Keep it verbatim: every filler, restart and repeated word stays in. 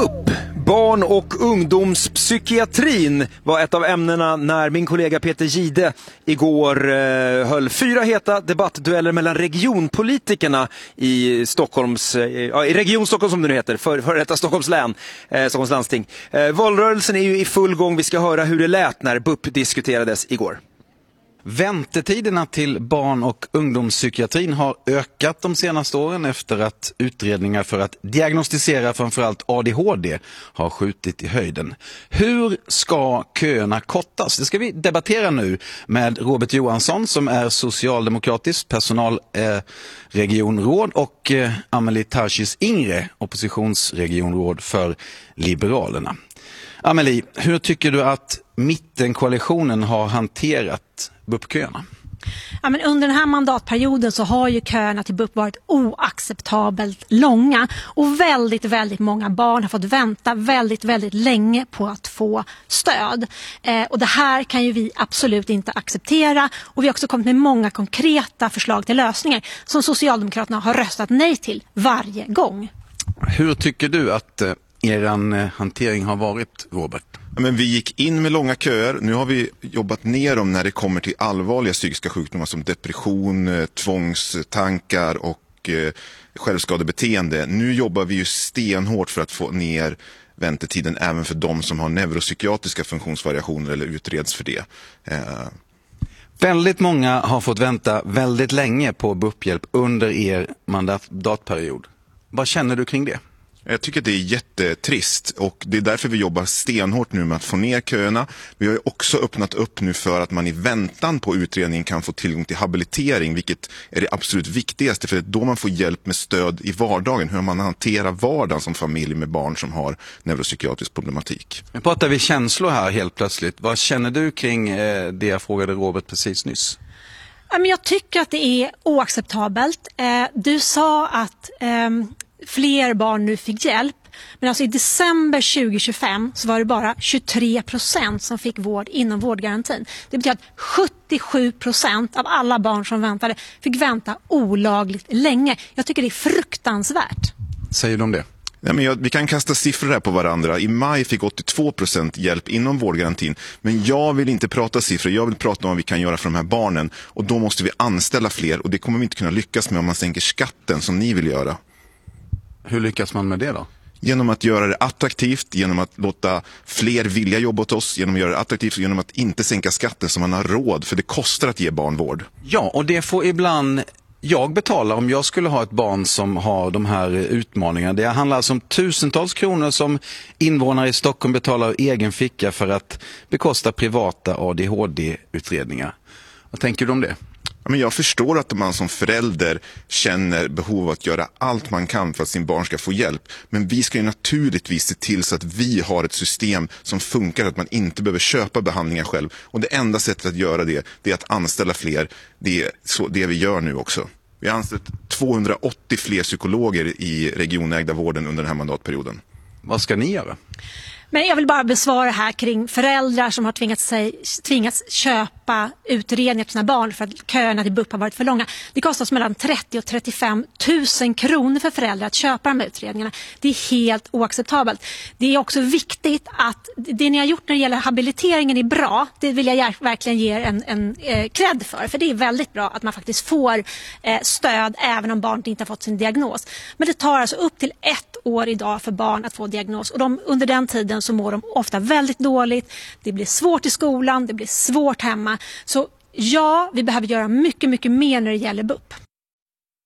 B U P, barn- och ungdomspsykiatrin, var ett av ämnena när min kollega Peter Gide igår eh, höll fyra heta debattdueller mellan regionpolitikerna i Stockholms, eh, ja, i Region Stockholm som det nu heter, för, för detta Stockholms län, eh, Stockholms landsting. Eh, valrörelsen är ju i full gång, vi ska höra hur det lät när B U P diskuterades igår. Väntetiderna till barn- och ungdomspsykiatrin har ökat de senaste åren efter att utredningar för att diagnostisera framförallt A D H D har skjutit i höjden. Hur ska köerna kortas? Det ska vi debattera nu med Robert Johansson som är socialdemokratisk personalregionråd eh, och eh, Amelie Tarsis Ingre, oppositionsregionråd för Liberalerna. Amelie, hur tycker du att mittenkoalitionen har hanterat B U P-köerna? Ja, men under den här mandatperioden så har ju köerna till B U P varit oacceptabelt långa och väldigt, väldigt många barn har fått vänta väldigt, väldigt länge på att få stöd. Eh, och det här kan ju vi absolut inte acceptera, och vi har också kommit med många konkreta förslag till lösningar som Socialdemokraterna har röstat nej till varje gång. Hur tycker du att eh, eran eh, hantering har varit, Robert? Men vi gick in med långa köer. Nu har vi jobbat ner dem när det kommer till allvarliga psykiska sjukdomar som depression, tvångstankar och eh, självskadebeteende. Nu jobbar vi ju stenhårt för att få ner väntetiden även för de som har neuropsykiatriska funktionsvariationer eller utreds för det. Eh. Väldigt många har fått vänta väldigt länge på B U P-hjälp under er mandatperiod. Vad känner du kring det? Jag tycker att det är jättetrist, och det är därför vi jobbar stenhårt nu med att få ner köerna. Vi har ju också öppnat upp nu för att man i väntan på utredningen kan få tillgång till habilitering, vilket är det absolut viktigaste, för då man får hjälp med stöd i vardagen, hur man hanterar vardagen som familj med barn som har neuropsykiatrisk problematik. Nu pratar vi känslor här helt plötsligt. Vad känner du kring eh, det jag frågade Robert precis nyss? Jag tycker att det är oacceptabelt. Du sa att fler barn nu fick hjälp. Men alltså i december tjugo tjugofem så var det bara tjugotre procent som fick vård inom vårdgarantin. Det betyder att sjuttiosju procent av alla barn som väntade fick vänta olagligt länge. Jag tycker det är fruktansvärt. Säger de det? Ja, men jag, vi kan kasta siffror här på varandra. I maj fick åttiotvå procent hjälp inom vårdgarantin. Men jag vill inte prata siffror. Jag vill prata om vad vi kan göra för de här barnen. Och då måste vi anställa fler. Och det kommer vi inte kunna lyckas med om man sänker skatten som ni vill göra. Hur lyckas man med det då? Genom att göra det attraktivt, genom att låta fler vilja jobba åt oss, genom att göra det attraktivt, genom att inte sänka skatten som man har råd, för det kostar att ge barn vård. Ja, och det får ibland jag betala om jag skulle ha ett barn som har de här utmaningarna. Det handlar alltså om tusentals kronor som invånare i Stockholm betalar av egen ficka för att bekosta privata A D H D-utredningar. Vad tänker du om det? Men jag förstår att man som förälder känner behov av att göra allt man kan för att sin barn ska få hjälp. Men vi ska ju naturligtvis se till så att vi har ett system som funkar, att man inte behöver köpa behandlingar själv. Och det enda sättet att göra det, det är att anställa fler. Det är så det vi gör nu också. Vi har anställt tvåhundraåttio fler psykologer i regionägda vården under den här mandatperioden. Vad ska ni göra? Men jag vill bara besvara här kring föräldrar som har tvingats, sig, tvingats köpa utredningar till sina barn för att köerna till B U P har varit för långa. Det kostar mellan trettio och trettiofem tusen kronor för föräldrar att köpa de här utredningarna. Det är helt oacceptabelt. Det är också viktigt att det ni har gjort när det gäller habiliteringen är bra. Det vill jag verkligen ge en, en eh, cred för. För det är väldigt bra att man faktiskt får eh, stöd även om barnet inte har fått sin diagnos. Men det tar alltså upp till ett år idag för barn att få diagnos. Och de, under den tiden så mår de ofta väldigt dåligt. Det blir svårt i skolan, det blir svårt hemma. Så ja, vi behöver göra mycket, mycket mer när det gäller B U P.